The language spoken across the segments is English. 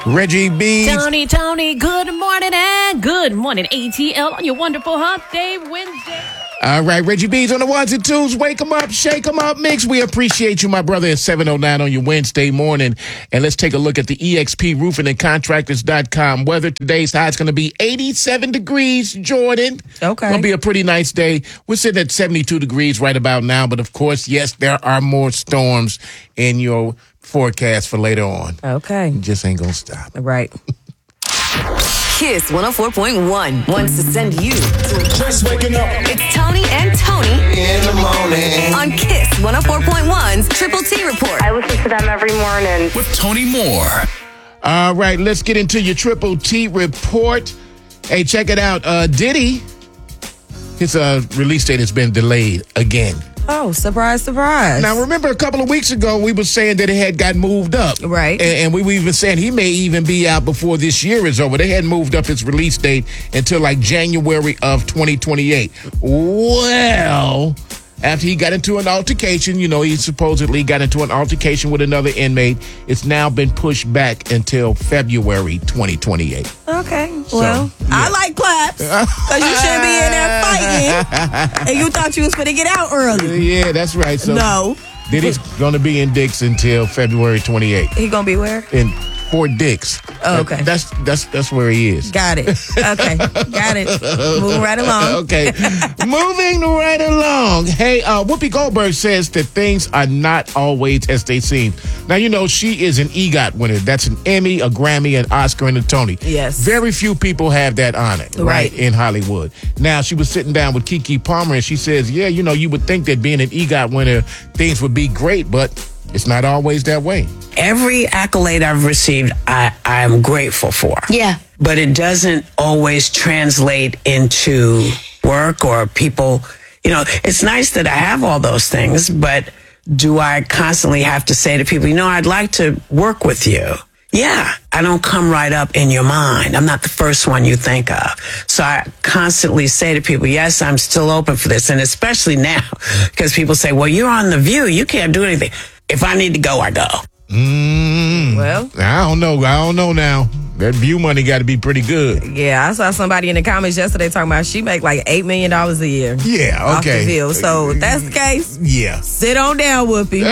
Reggie B. Tony, good morning and good morning, ATL, on your wonderful Hump Day Wednesday. All right, Reggie B's on the ones and twos. Wake 'em up, shake 'em up, mix. We appreciate you, my brother, at 7:09 on your Wednesday morning. And let's take a look at the EXP Roofing and Contractors.com weather. Today's high is going to be 87 degrees, Jordan. Okay. Going to be a pretty nice day. We're sitting at 72 degrees right about now. But, of course, yes, there are more storms in your forecast for later on. Okay. It just ain't going to stop. Right. Kiss 104.1 wants to send you to Just waking up It's Tony and Tony in the morning. on Kiss 104.1's Triple T Report. I listen to them every morning. With Tony Moore. All right, let's get into your Triple T report. Hey, check it out. Diddy, his release date has been delayed again. Oh, surprise. Now, remember a couple of weeks ago, we were saying that it had got moved up. Right. And we were even saying he may even be out before this year is over. They had moved up his release date until like January of 2028. Well, after he got into an altercation, he supposedly got into an altercation with another inmate. It's now been pushed back until February 2028. Okay. Well, yeah. I like claps because you shouldn't be in there fighting and you thought you was going to get out early. Yeah, that's right. So No. Diddy's going to be in Dix until February 28th. He going to be where? In Fort Dix. Oh, okay. That's where he is. Got it. Okay. Got it. Moving right along. Okay. Moving right along. Hey, Whoopi Goldberg says that things are not always as they seem. Now, she is an EGOT winner. That's an Emmy, a Grammy, an Oscar, and a Tony. Yes. Very few people have that honor, right, in Hollywood. Now, she was sitting down with Keke Palmer, and she says, yeah, you would think that being an EGOT winner, things would be great, but it's not always that way. Every accolade I've received, I'm grateful for. Yeah. But it doesn't always translate into work or people. It's nice that I have all those things, but do I constantly have to say to people, I'd like to work with you? Yeah, I don't come right up in your mind. I'm not the first one you think of. So I constantly say to people, yes, I'm still open for this. And especially now, because people say, well, you're on The View. You can't do anything. If I need to go, I go. Well, I don't know now. That View money got to be pretty good. yeah, I saw somebody in the comments yesterday talking about she make like $8 million a year. Yeah, Off okay. The View. So if that's the case, Yeah. sit on down, Whoopi.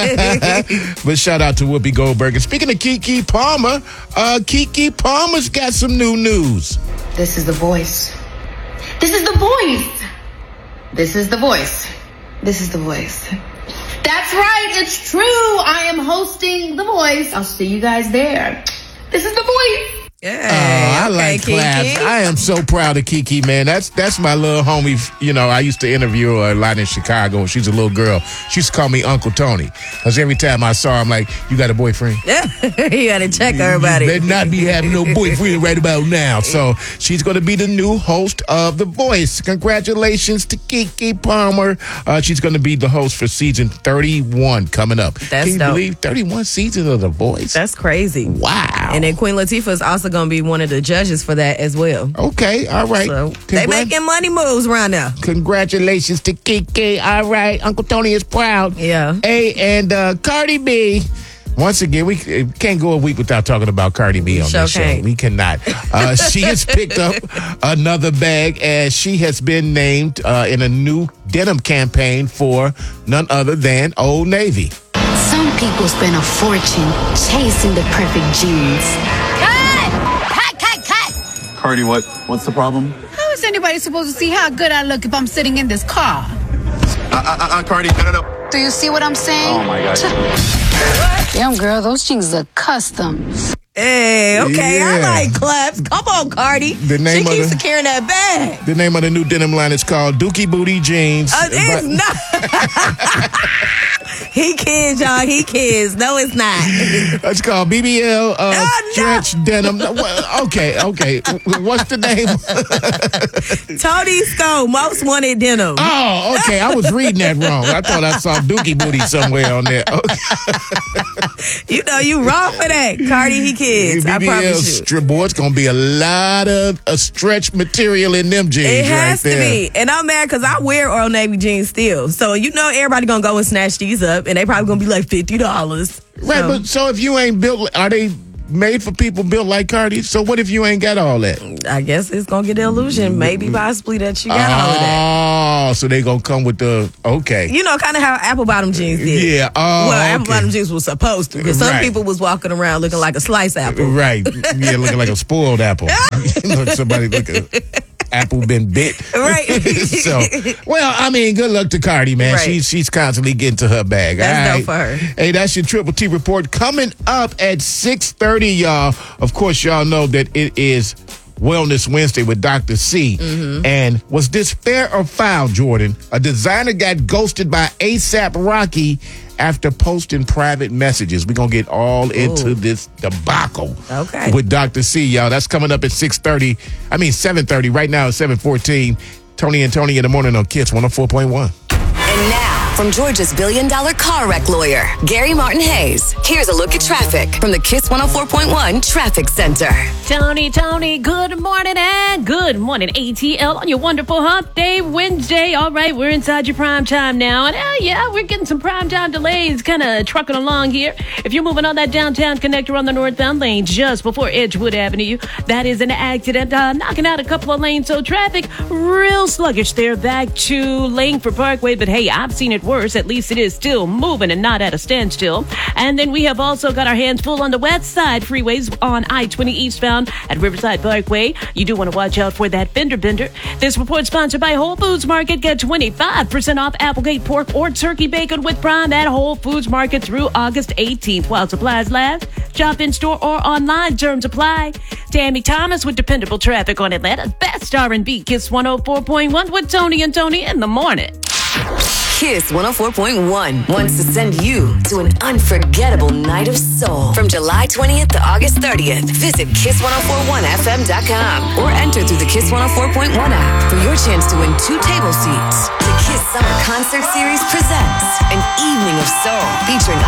But shout out to Whoopi Goldberg. And speaking of Keke Palmer, Keke Palmer's got some new news. This is the voice. This is the voice. This is the voice. This is the voice. That's right. It's true. I am hosting The Voice. I'll see you guys there. This is The Voice. Yeah, I like Keke. claps. I am so proud of Keke, man. That's my little homie. I used to interview her a lot in Chicago when she was a little girl. She used to call me Uncle Tony. Because every time I saw her, I'm like, you got a boyfriend? You got to check everybody. You better not be having no boyfriend right about now. So she's going to be the new host of The Voice. Congratulations to Keke Palmer. She's going to be the host for season 31 coming up. That's Can you dope. believe 31 seasons of The Voice? That's crazy. Wow. And then Queen Latifah is also going to be one of the judges for that as well. Okay, all right. So they making money moves around now. Congratulations to Keke. All right, Uncle Tony is proud. Yeah. Hey, and Cardi B. Once again, we can't go a week without talking about Cardi B on Sure this show. can't. We cannot. She has picked up another bag as she has been named in a new denim campaign for none other than Old Navy. Some people spend a fortune chasing the perfect jeans. Cut! Cardi, what's the problem? How is anybody supposed to see how good I look if I'm sitting in this car? Cardi, no. Do you see what I'm saying? Oh my God. Damn, girl, those jeans are custom. Hey, okay, I Yeah. like claps. Come on, Cardi. The name she of keeps the- carrying that bag. The name of the new denim line is called Dookie Booty Jeans. It's not. He kids, y'all. He kids. No, it's not. It's called BBL no. Stretch Denim. Okay. What's the name? Tony Scone, most wanted denim. Oh, okay. I was reading that wrong. I thought I saw Dookie Booty somewhere on there. Okay. You wrong for that. Cardi, he kids. I promise you. Strip boy, it's going to be a lot of stretch material in them jeans It has right to there. be. And I'm mad because I wear Old Navy jeans still. So everybody going to go and snatch these up and they probably going to be like $50. Right, but so if you ain't built, are they made for people built like Cardi. So what if you ain't got all that? I guess it's gonna get the illusion, maybe possibly that you got all of that. Oh, so they gonna come with the okay. You know, kind of how apple bottom jeans did. Yeah. Oh, well, apple bottom jeans was supposed to, because some people was walking around looking like a sliced apple. Right. Yeah, looking like a spoiled apple. Look, somebody looking. Apple been bit. Right. So, well, I mean, good luck to Cardi, man. Right. She's constantly getting to her bag. That's all dope for her. Hey, that's your Triple T report. Coming up at 6:30, y'all. Of course, y'all know that it is Wellness Wednesday with Dr. C. Mm-hmm. And was this fair or foul, Jordan? A designer got ghosted by A$AP Rocky after posting private messages. We're going to get all into this debacle with Dr. C, y'all. That's coming up at 7:30. Right now it's 7:14. Tony and Tony in the morning on Kiss 104.1. And now, from Georgia's $1 billion car wreck lawyer, Gary Martin Hayes, here's a look at traffic from the Kiss 104.1 Traffic Center. Tony, good morning and good morning, ATL, on your wonderful Hump Day Wednesday. All right, we're inside your prime time now. And we're getting some prime time delays kind of trucking along here. If you're moving on that downtown connector on the northbound lane just before Edgewood Avenue, that is an accident knocking out a couple of lanes. So traffic real sluggish there back to Langford Parkway. But hey, I've seen it worse. At least it is still moving and not at a standstill. And then we have also got our hands full on the west side freeways on I-20 eastbound at Riverside Parkway. You do want to watch out for that fender bender. This report sponsored by Whole Foods Market. Get 25% off Applegate pork or turkey bacon with Prime at Whole Foods Market through August 18th while supplies last. Shop in store or online. Terms apply. Tammy Thomas with dependable traffic on Atlanta's best R&B. Kiss 104.1 with Tony and Tony in the morning. Kiss 104.1 wants to send you to an unforgettable night of soul. From July 20th to August 30th, visit Kiss1041FM.com or enter through the Kiss 104.1 app for your chance to win 2 table seats. The Kiss Summer Concert Series presents an evening of soul featuring